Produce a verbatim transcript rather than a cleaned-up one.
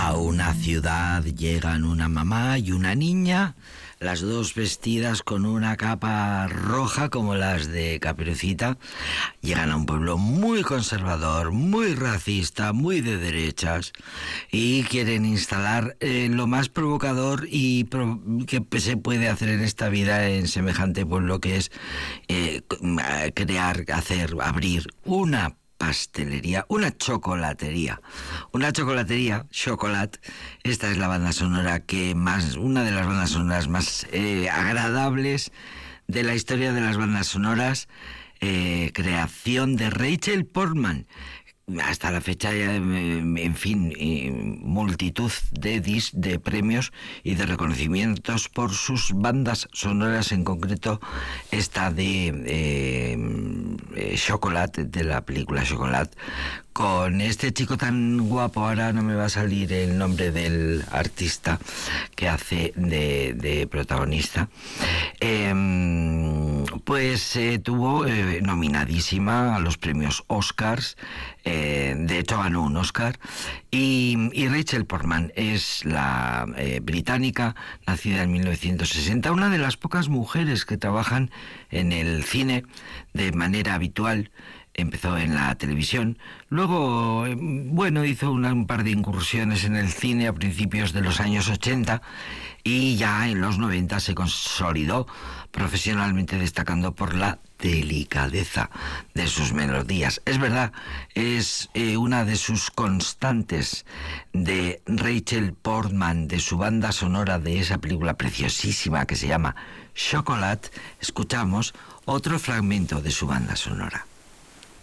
A una ciudad llegan una mamá y una niña, las dos vestidas con una capa roja como las de Caperucita. Llegan a un pueblo muy conservador, muy racista, muy de derechas, y quieren instalar eh, lo más provocador y pro- que se puede hacer en esta vida en semejante pueblo, que es eh, crear, hacer, abrir una pastelería, una chocolatería. Una chocolatería, Chocolat. Esta es la banda sonora que más, una de las bandas sonoras más eh, agradables de la historia de las bandas sonoras. Eh, creación de Rachel Portman. Hasta la fecha, en fin, multitud de dis, de premios y de reconocimientos por sus bandas sonoras, en concreto esta de eh, Chocolat, de la película Chocolat, con este chico tan guapo. Ahora no me va a salir el nombre del artista que hace de, de protagonista. Eh, pues eh, tuvo eh, nominadísima a los premios Oscars. Eh, de hecho ganó un Oscar, y, y Rachel Portman es la eh, británica, nacida en mil novecientos sesenta, una de las pocas mujeres que trabajan en el cine de manera habitual. Empezó en la televisión, luego, bueno, hizo una, un par de incursiones en el cine a principios de los años ochenta, y ya en los noventa se consolidó profesionalmente, destacando por la delicadeza de sus melodías. Es verdad, es eh, una de sus constantes de Rachel Portman, de su banda sonora de esa película preciosísima que se llama Chocolat. Escuchamos otro fragmento de su banda sonora.